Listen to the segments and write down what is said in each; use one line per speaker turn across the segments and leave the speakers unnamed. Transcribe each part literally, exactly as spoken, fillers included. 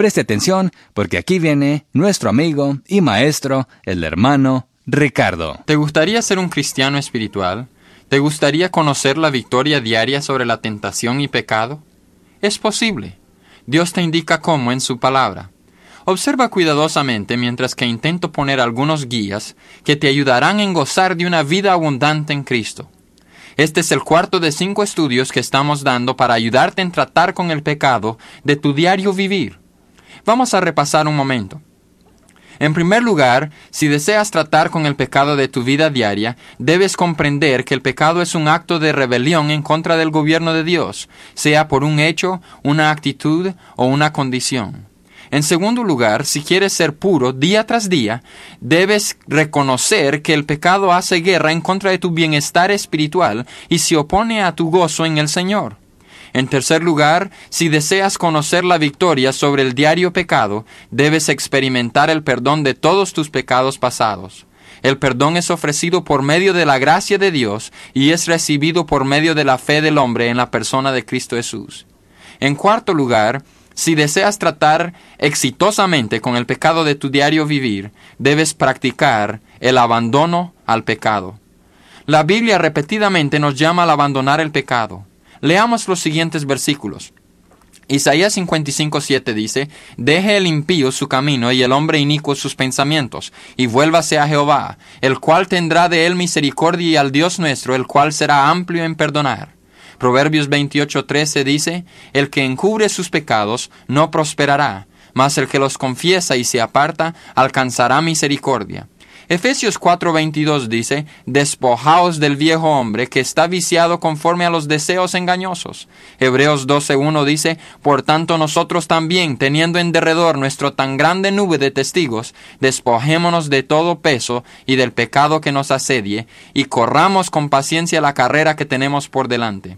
Preste atención porque aquí viene nuestro amigo y maestro, el hermano Ricardo.
¿Te gustaría ser un cristiano espiritual? ¿Te gustaría conocer la victoria diaria sobre la tentación y pecado? Es posible. Dios te indica cómo en su palabra. Observa cuidadosamente mientras que intento poner algunos guías que te ayudarán en gozar de una vida abundante en Cristo. Este es el cuarto de cinco estudios que estamos dando para ayudarte en tratar con el pecado de tu diario vivir. Vamos a repasar un momento. En primer lugar, si deseas tratar con el pecado de tu vida diaria, debes comprender que el pecado es un acto de rebelión en contra del gobierno de Dios, sea por un hecho, una actitud o una condición. En segundo lugar, si quieres ser puro día tras día, debes reconocer que el pecado hace guerra en contra de tu bienestar espiritual y se opone a tu gozo en el Señor. En tercer lugar, si deseas conocer la victoria sobre el diario pecado, debes experimentar el perdón de todos tus pecados pasados. El perdón es ofrecido por medio de la gracia de Dios y es recibido por medio de la fe del hombre en la persona de Cristo Jesús. En cuarto lugar, si deseas tratar exitosamente con el pecado de tu diario vivir, debes practicar el abandono al pecado. La Biblia repetidamente nos llama al abandonar el pecado. Leamos los siguientes versículos. Isaías cincuenta y cinco, siete dice, «Deje el impío su camino y el hombre inicuo sus pensamientos, y vuélvase a Jehová, el cual tendrá de él misericordia, y al Dios nuestro, el cual será amplio en perdonar». Proverbios veintiocho, trece dice, «El que encubre sus pecados no prosperará, mas el que los confiesa y se aparta alcanzará misericordia». Efesios cuatro, veintidós dice, «Despojaos del viejo hombre que está viciado conforme a los deseos engañosos». Hebreos doce, uno dice, «Por tanto nosotros también, teniendo en derredor nuestro tan grande nube de testigos, despojémonos de todo peso y del pecado que nos asedie, y corramos con paciencia la carrera que tenemos por delante».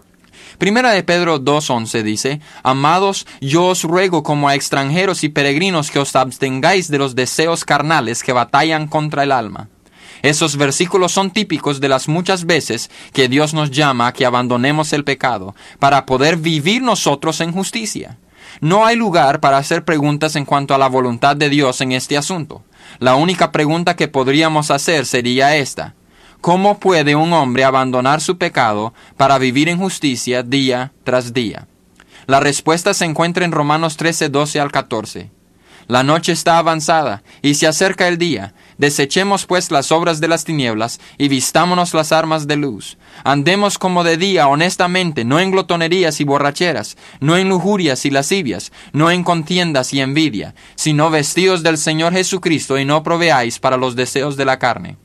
Primera de Pedro dos, once dice, «Amados, yo os ruego como a extranjeros y peregrinos que os abstengáis de los deseos carnales que batallan contra el alma». Esos versículos son típicos de las muchas veces que Dios nos llama a que abandonemos el pecado para poder vivir nosotros en justicia. No hay lugar para hacer preguntas en cuanto a la voluntad de Dios en este asunto. La única pregunta que podríamos hacer sería esta: ¿cómo puede un hombre abandonar su pecado para vivir en justicia día tras día? La respuesta se encuentra en Romanos trece, doce al catorce. La noche está avanzada, y se acerca el día. Desechemos pues las obras de las tinieblas, y vistámonos las armas de luz. Andemos como de día honestamente, no en glotonerías y borracheras, no en lujurias y lascivias, no en contiendas y envidia, sino vestidos del Señor Jesucristo, y no proveáis para los deseos de la carne.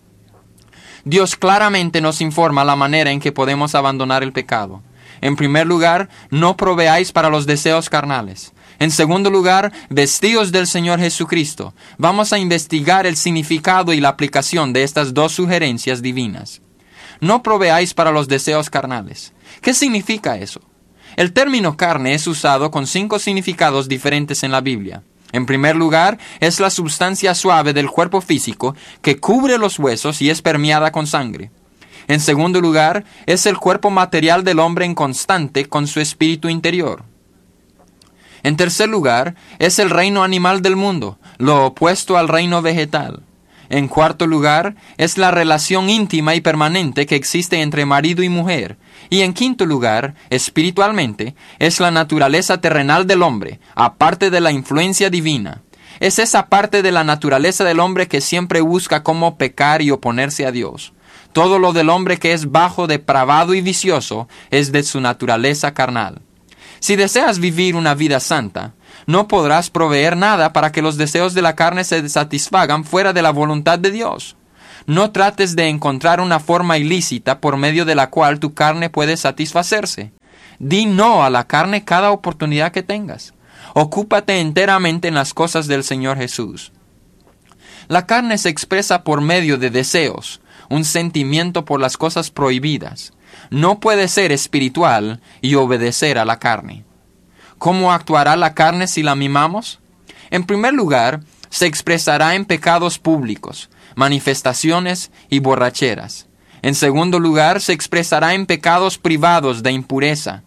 Dios claramente nos informa la manera en que podemos abandonar el pecado. En primer lugar, no proveáis para los deseos carnales. En segundo lugar, vestidos del Señor Jesucristo. Vamos a investigar el significado y la aplicación de estas dos sugerencias divinas. No proveáis para los deseos carnales. ¿Qué significa eso? El término carne es usado con cinco significados diferentes en la Biblia. En primer lugar, es la sustancia suave del cuerpo físico que cubre los huesos y es permeada con sangre. En segundo lugar, es el cuerpo material del hombre en constante con su espíritu interior. En tercer lugar, es el reino animal del mundo, lo opuesto al reino vegetal. En cuarto lugar, es la relación íntima y permanente que existe entre marido y mujer. Y en quinto lugar, espiritualmente, es la naturaleza terrenal del hombre, aparte de la influencia divina. Es esa parte de la naturaleza del hombre que siempre busca cómo pecar y oponerse a Dios. Todo lo del hombre que es bajo, depravado y vicioso es de su naturaleza carnal. Si deseas vivir una vida santa, no podrás proveer nada para que los deseos de la carne se satisfagan fuera de la voluntad de Dios. No trates de encontrar una forma ilícita por medio de la cual tu carne puede satisfacerse. Di no a la carne cada oportunidad que tengas. Ocúpate enteramente en las cosas del Señor Jesús. La carne se expresa por medio de deseos, un sentimiento por las cosas prohibidas. No puede ser espiritual y obedecer a la carne. ¿Cómo actuará la carne si la mimamos? En primer lugar, se expresará en pecados públicos, manifestaciones y borracheras. En segundo lugar, se expresará en pecados privados de impureza.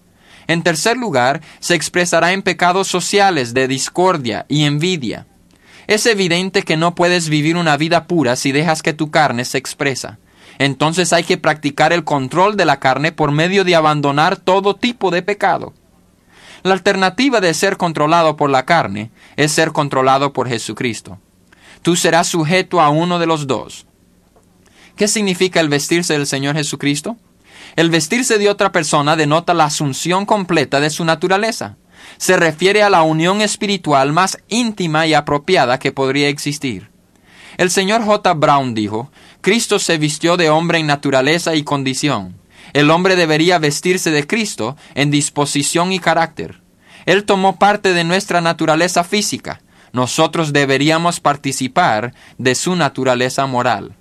En tercer lugar, se expresará en pecados sociales de discordia y envidia. Es evidente que no puedes vivir una vida pura si dejas que tu carne se expresa. Entonces hay que practicar el control de la carne por medio de abandonar todo tipo de pecado. La alternativa de ser controlado por la carne es ser controlado por Jesucristo. Tú serás sujeto a uno de los dos. ¿Qué significa el vestirse del Señor Jesucristo? El vestirse de otra persona denota la asunción completa de su naturaleza. Se refiere a la unión espiritual más íntima y apropiada que podría existir. El señor J. Brown dijo, Cristo se vistió de hombre en naturaleza y condición. El hombre debería vestirse de Cristo en disposición y carácter. Él tomó parte de nuestra naturaleza física. Nosotros deberíamos participar de su naturaleza moral.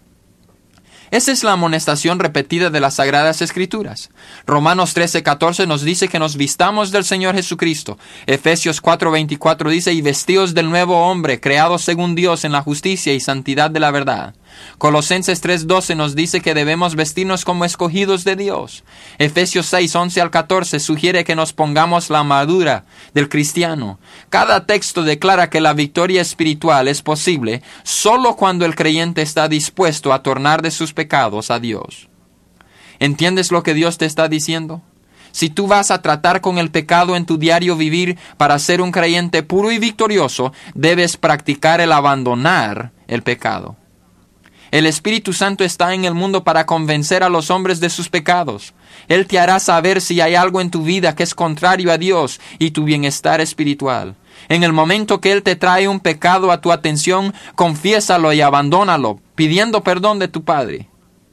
Esa es la amonestación repetida de las Sagradas Escrituras. Romanos trece catorce nos dice que nos vistamos del Señor Jesucristo. Efesios cuatro veinticuatro dice, y vestíos del nuevo hombre, creado según Dios en la justicia y santidad de la verdad. Colosenses tres doce nos dice que debemos vestirnos como escogidos de Dios. Efesios seis once al catorce sugiere que nos pongamos la armadura del cristiano. Cada texto declara que la victoria espiritual es posible solo cuando el creyente está dispuesto a tornar de sus pecados a Dios. ¿Entiendes lo que Dios te está diciendo? Si tú vas a tratar con el pecado en tu diario vivir para ser un creyente puro y victorioso, debes practicar el abandonar el pecado. El Espíritu Santo está en el mundo para convencer a los hombres de sus pecados. Él te hará saber si hay algo en tu vida que es contrario a Dios y tu bienestar espiritual. En el momento que Él te trae un pecado a tu atención, confiésalo y abandónalo, pidiendo perdón de tu Padre.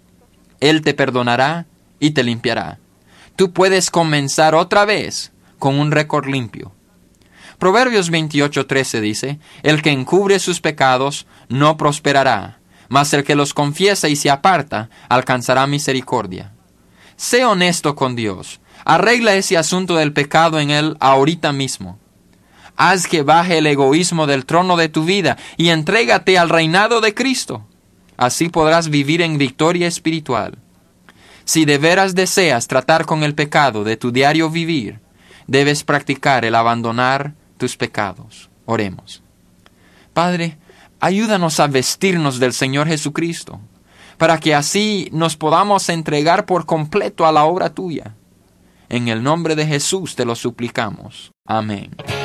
Él te perdonará y te limpiará. Tú puedes comenzar otra vez con un récord limpio. Proverbios veintiocho trece dice, el que encubre sus pecados no prosperará, mas el que los confiesa y se aparta alcanzará misericordia. Sé honesto con Dios. Arregla ese asunto del pecado en Él ahorita mismo. Haz que baje el egoísmo del trono de tu vida y entrégate al reinado de Cristo. Así podrás vivir en victoria espiritual. Si de veras deseas tratar con el pecado de tu diario vivir, debes practicar el abandonar tus pecados. Oremos. Padre, ayúdanos a vestirnos del Señor Jesucristo, para que así nos podamos entregar por completo a la obra tuya. En el nombre de Jesús te lo suplicamos. Amén.